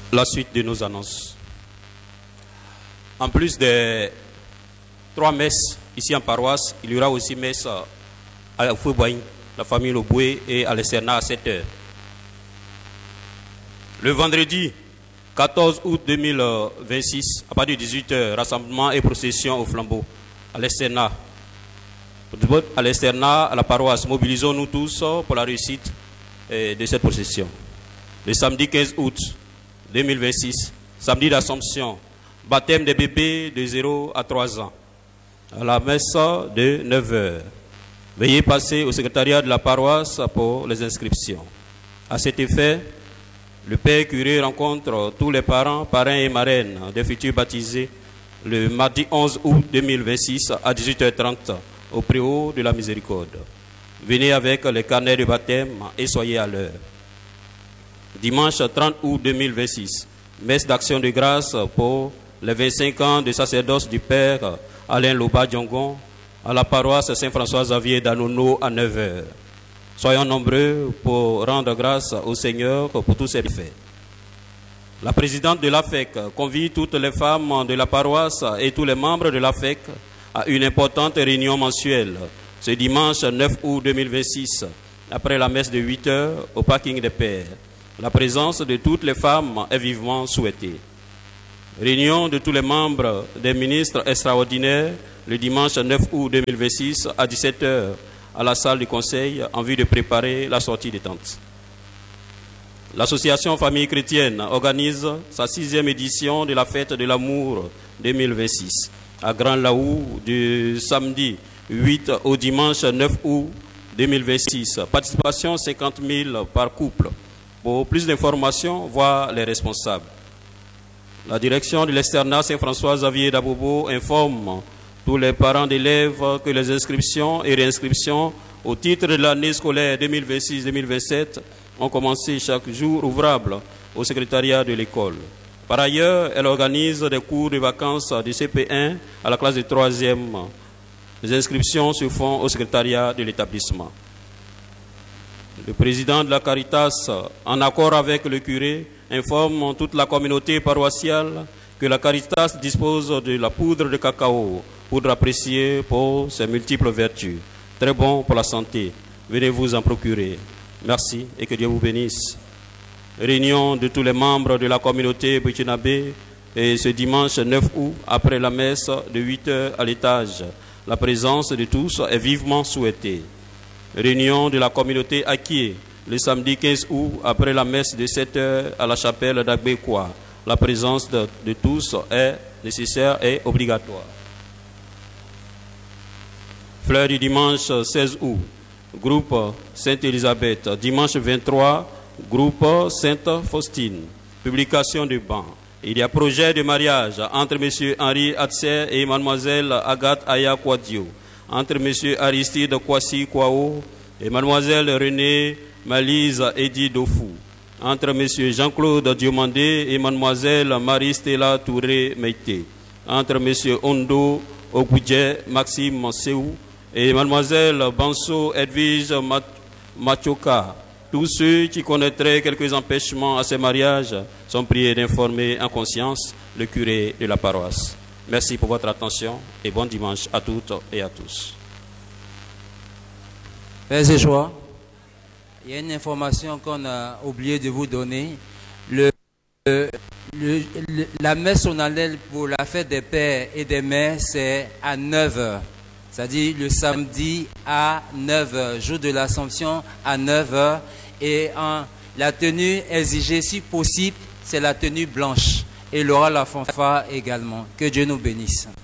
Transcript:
la suite de nos annonces. En plus des 3 messes ici en paroisse, il y aura aussi messe à Fouboïn, la famille Loboué, et à l'Esterna à 7 h. Le vendredi 14 août 2026, à partir de 18 h, rassemblement et procession au flambeau à l'Esterna. À l'Esterna, à la paroisse, mobilisons-nous tous pour la réussite de cette procession. Le samedi 15 août 2026, samedi d'Assomption, baptême des bébés de 0 à 3 ans, à la messe de 9 h. Veuillez passer au secrétariat de la paroisse pour les inscriptions. À cet effet, le Père curé rencontre tous les parents, parrains et marraines des futurs baptisés le mardi 11 août 2026 à 18 h 30 au préau de la Miséricorde. Venez avec les carnets de baptême et soyez à l'heure. Dimanche 30 août 2026, messe d'action de grâce pour les 25 ans de sacerdoce du Père Alain Loba Diongon à la paroisse Saint-François-Xavier d'Anono à 9 h. Soyons nombreux pour rendre grâce au Seigneur pour tous ses bienfaits. La présidente de l'AFEC convie toutes les femmes de la paroisse et tous les membres de l'AFEC à une importante réunion mensuelle ce dimanche 9 août 2026, après la messe de 8 h au parking des Pères. La présence de toutes les femmes est vivement souhaitée. Réunion de tous les membres des ministres extraordinaires le dimanche 9 août 2026 à 17 h à la salle du conseil en vue de préparer la sortie des tentes. L'association Famille Chrétienne organise sa 6e édition de la fête de l'amour 2026 à Grand Laou du samedi 8 au dimanche 9 août 2026. Participation 50 000 par couple. Pour plus d'informations, voir les responsables. La direction de l'Externat Saint-François-Xavier d'Abobo informe tous les parents d'élèves que les inscriptions et réinscriptions au titre de l'année scolaire 2026-2027 ont commencé chaque jour ouvrable au secrétariat de l'école. Par ailleurs, elle organise des cours de vacances du CP1 à la classe de 3e. Les inscriptions se font au secrétariat de l'établissement. Le président de la Caritas, en accord avec le curé, informe toute la communauté paroissiale que la Caritas dispose de la poudre de cacao, poudre appréciée pour ses multiples vertus. Très bon pour la santé. Venez vous en procurer. Merci et que Dieu vous bénisse. Réunion de tous les membres de la communauté burkinabé et ce dimanche 9 août, après la messe de 8 h à l'étage. La présence de tous est vivement souhaitée. Réunion de la communauté Akié le samedi 15 août, après la messe de 7 h à la chapelle d'Agbekwa. La présence de tous est nécessaire et obligatoire. Fleur du dimanche 16 août, groupe Sainte-Élisabeth. Dimanche 23, groupe Sainte-Faustine. Publication du banc. Il y a projet de mariage entre M. Henri Atser et Mlle Agathe Aya Kouadio, entre M. Aristide Kwasi Kwao et Mlle Renée Malise Edi Dofou, entre M. Jean-Claude Diomandé et Mlle Marie-Stella Touré Meïté, entre M. Ondo Ogudje Maxime Seou et Mlle Banso Edwige Machoka. Tous ceux qui connaîtraient quelques empêchements à ces mariages sont priés d'informer en conscience le curé de la paroisse. Merci pour votre attention et bon dimanche à toutes et à tous. Pères et joie, il y a une information qu'on a oublié de vous donner. La messe solennelle pour la fête des pères et des mères, c'est à 9 h. C'est-à-dire le samedi à 9 h, jour de l'Assomption à 9 h. Et la tenue exigée, si possible, c'est la tenue blanche. Et il aura la fanfare également. Que Dieu nous bénisse.